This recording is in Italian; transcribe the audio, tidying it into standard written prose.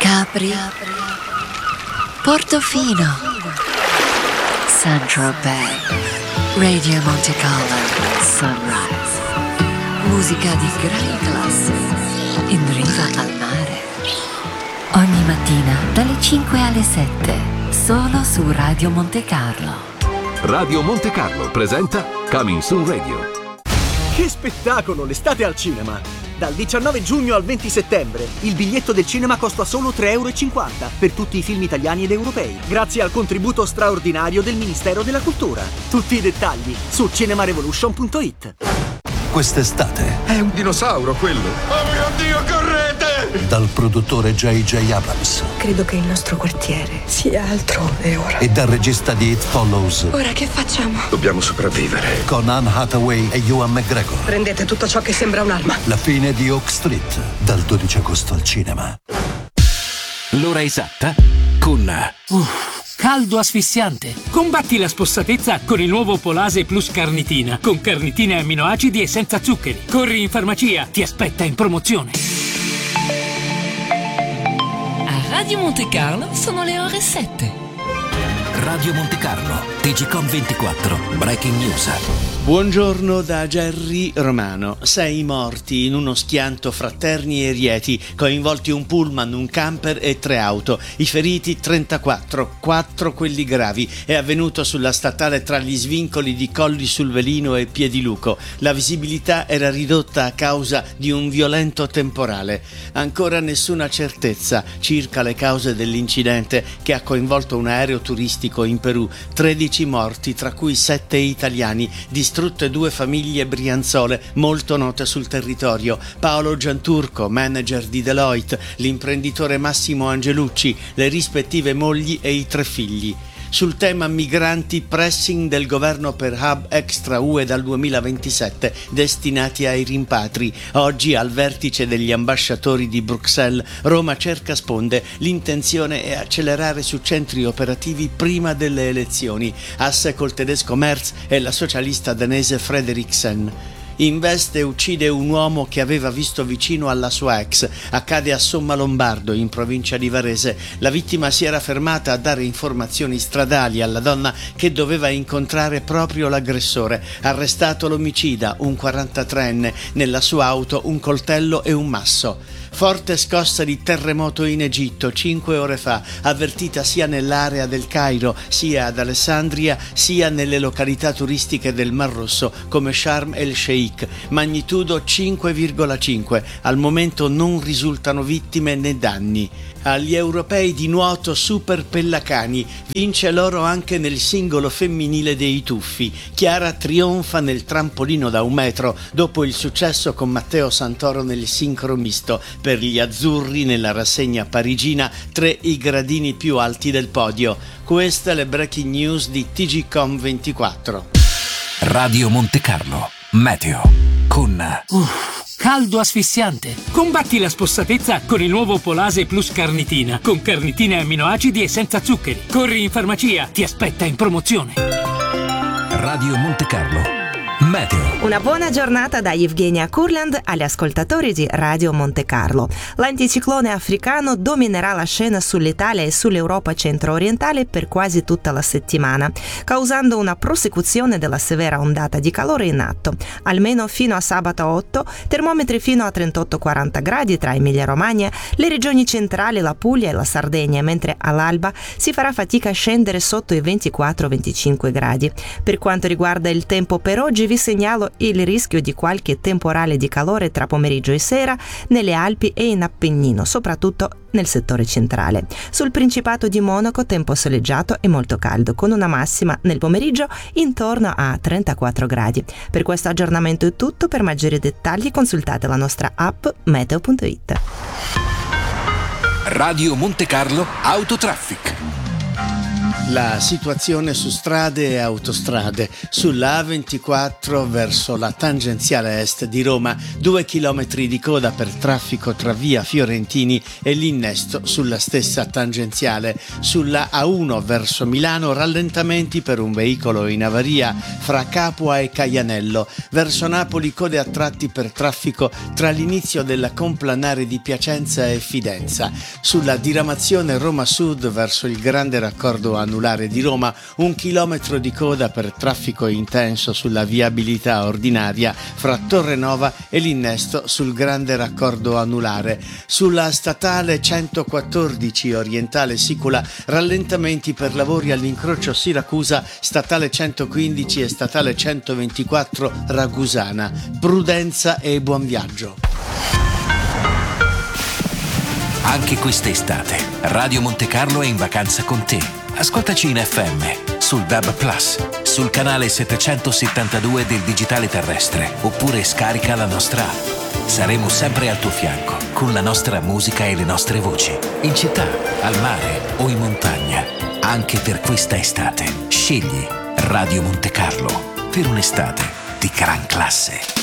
Capri, Portofino, Saint-Tropez, Radio Monte Carlo, Sunrise. Musica di grande classe, in riva al mare. Ogni mattina dalle 5 alle 7, solo su Radio Monte Carlo. Radio Monte Carlo presenta Coming Soon Radio. Che spettacolo, l'estate al cinema! Dal 19 giugno al 20 settembre il biglietto del cinema costa solo 3,50 € per tutti i film italiani ed europei, grazie al contributo straordinario del Ministero della Cultura. Tutti i dettagli su cinemarevolution.it. Quest'estate è un dinosauro quello. Oh mio Dio, correte! Dal produttore J.J. Abrams. Credo che il nostro quartiere sia altrove ora. E dal regista di It Follows. Ora che facciamo? Dobbiamo sopravvivere. Con Anne Hathaway e Ewan McGregor. Prendete tutto ciò che sembra un'arma. La fine di Oak Street, dal 12 agosto al cinema. L'ora esatta con caldo asfissiante. Combatti la spossatezza con il nuovo Polase Plus Carnitina, con carnitine e amminoacidi e senza zuccheri. Corri in farmacia, ti aspetta in promozione. A Radio Monte Carlo sono le ore 7. Radio Monte Carlo, TGcom 24, Breaking News. Buongiorno da Gerry Romano. 6 morti in uno schianto fra Terni e Rieti, coinvolti un pullman, un camper e 3 auto. I feriti 34, 4 quelli gravi. È avvenuto sulla statale tra gli svincoli di Colli sul Velino e Piediluco. La visibilità era ridotta a causa di un violento temporale. Ancora nessuna certezza circa le cause dell'incidente che ha coinvolto un aereo turistico in Perù. 13 morti, tra cui 7 italiani. Distrutte 2 famiglie brianzole molto note sul territorio. Paolo Gianturco, manager di Deloitte, l'imprenditore Massimo Angelucci, le rispettive mogli e i 3 figli. Sul tema migranti, pressing del governo per hub extra UE dal 2027 destinati ai rimpatri. Oggi al vertice degli ambasciatori di Bruxelles, Roma cerca sponde. L'intenzione è accelerare su centri operativi prima delle elezioni. Asse col tedesco Merz e la socialista danese Frederiksen. Investe e uccide un uomo che aveva visto vicino alla sua ex. Accade a Sommalombardo, in provincia di Varese. La vittima si era fermata a dare informazioni stradali alla donna che doveva incontrare proprio l'aggressore. Arrestato l'omicida, un 43enne, nella sua auto un coltello e un masso. Forte scossa di terremoto in Egitto 5 ore fa, avvertita sia nell'area del Cairo, sia ad Alessandria, sia nelle località turistiche del Mar Rosso come Sharm el Sheikh. Magnitudo 5,5. Al momento non risultano vittime né danni. Agli europei di nuoto Super Pellacani, vince l'oro anche nel singolo femminile dei tuffi. Chiara trionfa nel trampolino da 1 metro dopo il successo con Matteo Santoro nel sincro misto. Per gli azzurri nella rassegna parigina 3 i gradini più alti del podio. Queste le breaking news di TGcom 24. Radio Monte Carlo, meteo con caldo asfissiante. Combatti la spossatezza con il nuovo Polase Plus Carnitina, con carnitine e amminoacidi e senza zuccheri. Corri in farmacia, ti aspetta in promozione. Radio Monte Carlo, meteo. Una buona giornata da Evgenia Kurland agli ascoltatori di Radio Monte Carlo. L'anticiclone africano dominerà la scena sull'Italia e sull'Europa centro-orientale per quasi tutta la settimana, causando una prosecuzione della severa ondata di calore in atto. Almeno fino a sabato 8, termometri fino a 38-40 gradi tra Emilia-Romagna, le regioni centrali, la Puglia e la Sardegna, mentre all'alba si farà fatica a scendere sotto i 24-25 gradi. Per quanto riguarda il tempo per oggi, vi segnalo il rischio di qualche temporale di calore tra pomeriggio e sera nelle Alpi e in Appennino, soprattutto nel settore centrale. Sul Principato di Monaco tempo soleggiato e molto caldo, con una massima nel pomeriggio intorno a 34 gradi. Per questo aggiornamento è tutto. Per maggiori dettagli consultate la nostra app meteo.it. Radio Monte Carlo Autotraffic. La situazione su strade e autostrade. Sulla A24 verso la tangenziale est di Roma, 2 chilometri di coda per traffico tra via Fiorentini e l'innesto sulla stessa tangenziale. Sulla A1 verso Milano, rallentamenti per un veicolo in avaria fra Capua e Caianello. Verso Napoli, code a tratti per traffico tra l'inizio della complanare di Piacenza e Fidenza. Sulla diramazione Roma Sud verso il grande raccordo anulare di Roma, 1 chilometro di coda per traffico intenso sulla viabilità ordinaria fra Torrenova e l'innesto sul grande raccordo anulare. Sulla statale 114 orientale Sicula, rallentamenti per lavori all'incrocio Siracusa, statale 115 e statale 124 Ragusana. Prudenza e buon viaggio. Anche quest'estate Radio Monte Carlo è in vacanza con te. Ascoltaci in FM, sul DAB+, sul canale 772 del digitale terrestre, oppure scarica la nostra app. Saremo sempre al tuo fianco con la nostra musica e le nostre voci, in città, al mare o in montagna. Anche per questa estate scegli Radio Monte Carlo per un'estate di gran classe.